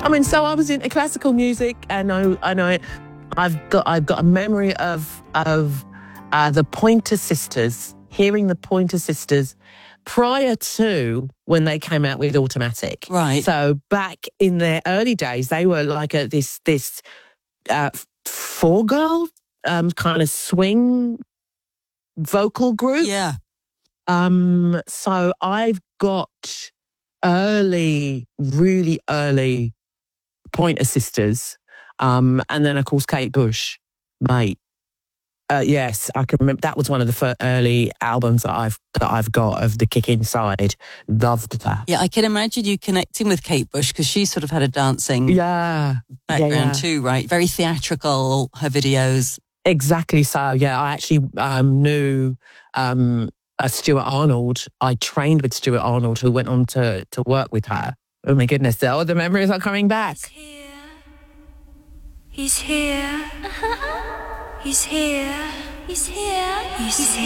I mean, so I was into classical music, and I know I've got a memory of the Pointer Sisters, hearing the Pointer Sisters prior to when they came out with Automatic. Right. So back in their early days, they were like this four girl kind of swing vocal group. Yeah. So I've got really early Pointer Sisters, and then of course Kate Bush, mate. Yes, I can remember that was one of the early albums that I've got of the Kick Inside. Loved that. Yeah, I can imagine you connecting with Kate Bush because she sort of had a dancing background too, right? Very theatrical, her videos. Exactly so, yeah. I actually knew Stuart Arnold. I trained with Stuart Arnold, who went on to work with her. Oh my goodness, the memories are coming back. He's here. He's here. He's here. He's here.